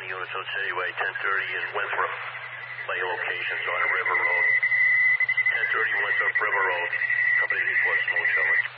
units on Cityway, 1030 in Winthrop. Play locations on River Road. 1030 Winthrop River Road. Company reports, Moon Showing.